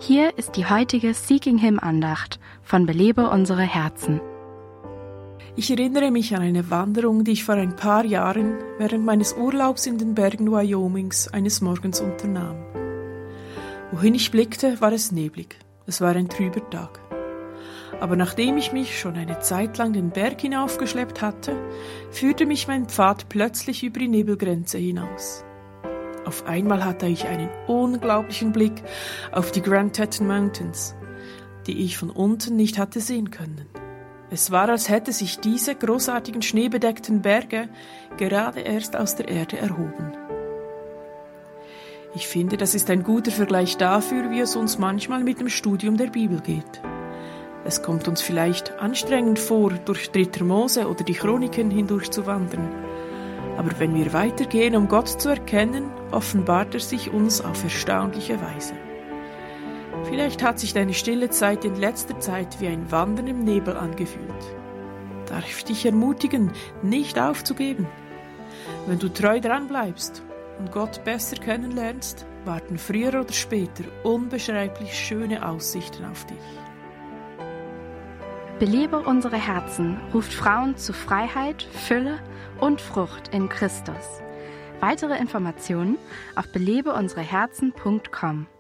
Hier ist die heutige Seeking Him Andacht von Belebe unsere Herzen. Ich erinnere mich an eine Wanderung, die ich vor ein paar Jahren während meines Urlaubs in den Bergen Wyomings eines Morgens unternahm. Wohin ich blickte, war es neblig. Es war ein trüber Tag. Aber nachdem ich mich schon eine Zeit lang den Berg hinaufgeschleppt hatte, führte mich mein Pfad plötzlich über die Nebelgrenze hinaus. Auf einmal hatte ich einen unglaublichen Blick auf die Grand Teton Mountains, die ich von unten nicht hatte sehen können. Es war, als hätte sich diese großartigen schneebedeckten Berge gerade erst aus der Erde erhoben. Ich finde, das ist ein guter Vergleich dafür, wie es uns manchmal mit dem Studium der Bibel geht. Es kommt uns vielleicht anstrengend vor, durch 3. Mose oder die Chroniken hindurch zu wandern. Aber wenn wir weitergehen, um Gott zu erkennen, offenbart er sich uns auf erstaunliche Weise. Vielleicht hat sich deine stille Zeit in letzter Zeit wie ein Wandern im Nebel angefühlt. Darf ich dich ermutigen, nicht aufzugeben? Wenn du treu dran bleibst und Gott besser kennenlernst, warten früher oder später unbeschreiblich schöne Aussichten auf dich. Belebe unsere Herzen ruft Frauen zu Freiheit, Fülle und Frucht in Christus. Weitere Informationen auf belebeunsereherzen.com.